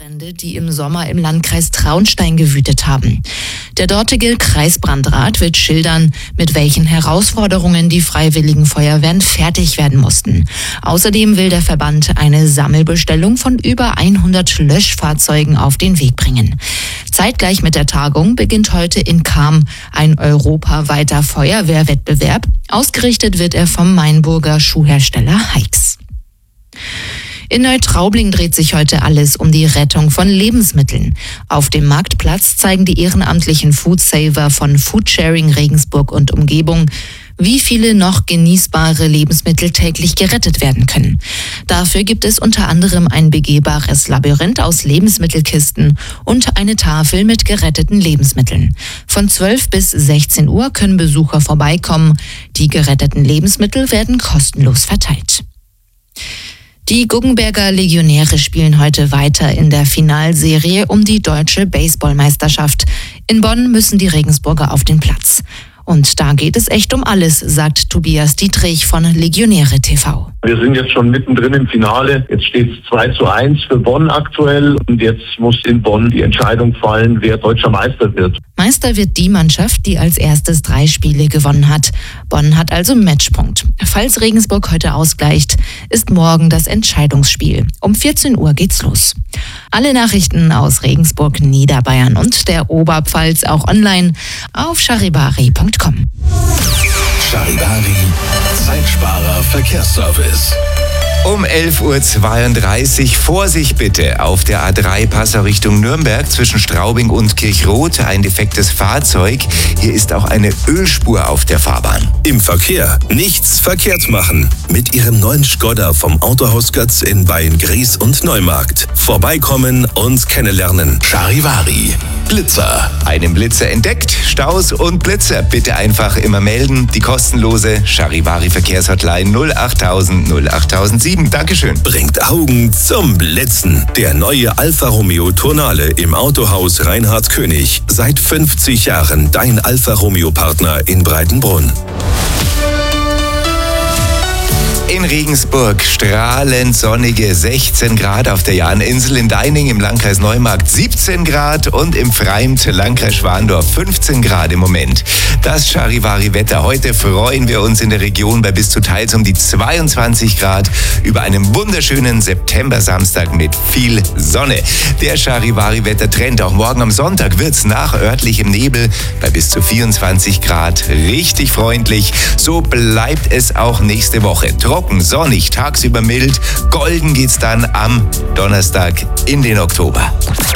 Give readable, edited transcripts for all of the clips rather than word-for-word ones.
Waldbrände, die im Sommer im Landkreis Traunstein gewütet haben. Der dortige Kreisbrandrat wird schildern, mit welchen Herausforderungen die freiwilligen Feuerwehren fertig werden mussten. Außerdem will der Verband eine Sammelbestellung von über 100 Löschfahrzeugen auf den Weg bringen. Zeitgleich mit der Tagung beginnt heute in Cham ein europaweiter Feuerwehrwettbewerb. Ausgerichtet wird er vom Mainburger Schuhhersteller Heix. In Neutraubling dreht sich heute alles um die Rettung von Lebensmitteln. Auf dem Marktplatz zeigen die ehrenamtlichen Foodsaver von Foodsharing Regensburg und Umgebung, wie viele noch genießbare Lebensmittel täglich gerettet werden können. Dafür gibt es unter anderem ein begehbares Labyrinth aus Lebensmittelkisten und eine Tafel mit geretteten Lebensmitteln. Von 12 bis 16 Uhr können Besucher vorbeikommen. Die geretteten Lebensmittel werden kostenlos verteilt. Die Guggenberger Legionäre spielen heute weiter in der Finalserie um die deutsche Baseballmeisterschaft. In Bonn müssen die Regensburger auf den Platz. Und da geht es echt um alles, sagt Tobias Dietrich von Legionäre TV. Wir sind jetzt schon mittendrin im Finale. Jetzt steht es 2:1 für Bonn aktuell. Und jetzt muss in Bonn die Entscheidung fallen, wer deutscher Meister wird. Meister wird die Mannschaft, die als erstes 3 Spiele gewonnen hat. Bonn hat also Matchpunkt. Falls Regensburg heute ausgleicht, ist morgen das Entscheidungsspiel. Um 14 Uhr geht's los. Alle Nachrichten aus Regensburg, Niederbayern und der Oberpfalz auch online auf charivari.com. Charivari, Zeitsparer Verkehrsservice. Um 11:32 Uhr, Vorsicht bitte, auf der A3 Passau Richtung Nürnberg zwischen Straubing und Kirchroth ein defektes Fahrzeug. Hier ist auch eine Ölspur auf der Fahrbahn. Im Verkehr nichts verkehrt machen. Mit Ihrem neuen Skoda vom Autohaus Götz in Beyen-Gries und Neumarkt. Vorbeikommen und kennenlernen. Charivari, Blitzer. Einen Blitzer entdeckt, Staus und Blitzer. Bitte einfach immer melden. Die kostenlose Charivari Verkehrshotline 08000 08007. Dankeschön. Bringt Augen zum Blitzen. Der neue Alfa Romeo Tonale im Autohaus Reinhard König. Seit 50 Jahren dein Alfa Romeo Partner in Breitenbrunn. In Regensburg strahlend sonnige 16 Grad, auf der Jahninsel, in Deining im Landkreis Neumarkt 17 Grad und im Pfreimt, Landkreis Schwandorf 15 Grad im Moment. Das Charivari-Wetter. Heute freuen wir uns in der Region bei bis zu teils um die 22 Grad über einen wunderschönen September-Samstag mit viel Sonne. Der Charivari-Wetter-Trend. Auch morgen am Sonntag wird's nach örtlichem Nebel bei bis zu 24 Grad richtig freundlich. So bleibt es auch nächste Woche. Trocken, sonnig, tagsüber mild. Golden geht's dann am Donnerstag in den Oktober.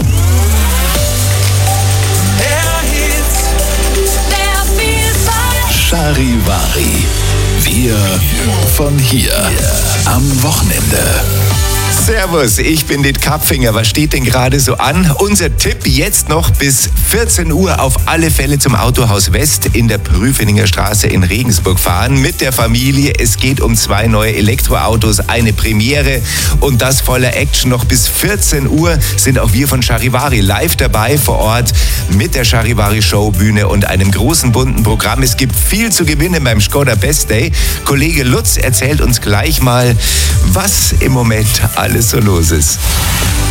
Charivari. Wir von hier. Am Wochenende. Servus, ich bin Dit Kapfinger. Was steht denn gerade so an? Unser Tipp jetzt noch bis 14 Uhr auf alle Fälle zum Autohaus West in der Prüfeninger Straße in Regensburg fahren mit der Familie. Es geht um 2 neue Elektroautos, eine Premiere und das voller Action. Noch bis 14 Uhr sind auch wir von Charivari live dabei vor Ort mit der Charivari Showbühne und einem großen bunten Programm. Es gibt viel zu gewinnen beim Skoda Best Day. Kollege Lutz erzählt uns gleich mal, was im Moment alles so los ist.